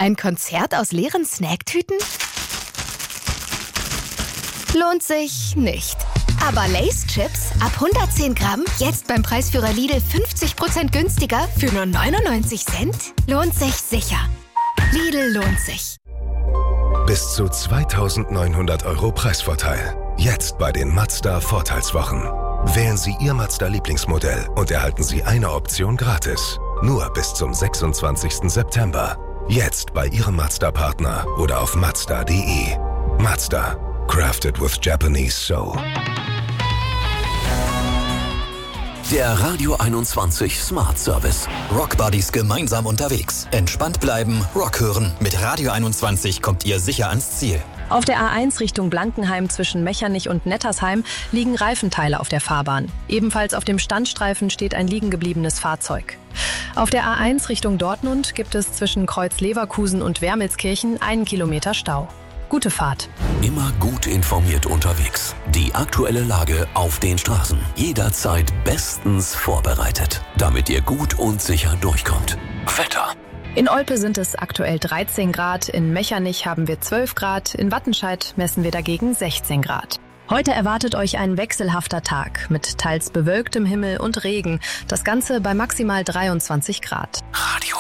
Ein Konzert aus leeren Snacktüten? Lohnt sich nicht. Aber Lay's Chips ab 110 Gramm, jetzt beim Preisführer Lidl 50% günstiger für nur 99 Cent? Lohnt sich sicher. Lidl lohnt sich. Bis zu 2.900 € Preisvorteil. Jetzt bei den Mazda-Vorteilswochen. Wählen Sie Ihr Mazda-Lieblingsmodell und erhalten Sie eine Option gratis. Nur bis zum 26. September. Jetzt bei Ihrem Mazda-Partner oder auf Mazda.de. Mazda. Crafted with Japanese soul. Der Radio 21 Smart Service. Rock Buddies gemeinsam unterwegs. Entspannt bleiben, Rock hören. Mit Radio 21 kommt ihr sicher ans Ziel. Auf der A1 Richtung Blankenheim zwischen Mechernich und Nettersheim liegen Reifenteile auf der Fahrbahn. Ebenfalls auf dem Standstreifen steht ein liegengebliebenes Fahrzeug. Auf der A1 Richtung Dortmund gibt es zwischen Kreuz Leverkusen und Wermelskirchen 1 Kilometer Stau. Gute Fahrt. Immer gut informiert unterwegs. Die aktuelle Lage auf den Straßen. Jederzeit bestens vorbereitet, damit ihr gut und sicher durchkommt. Wetter. In Olpe sind es aktuell 13 Grad, in Mechernich haben wir 12 Grad, in Wattenscheid messen wir dagegen 16 Grad. Heute erwartet euch ein wechselhafter Tag mit teils bewölktem Himmel und Regen. Das Ganze bei maximal 23 Grad. Radio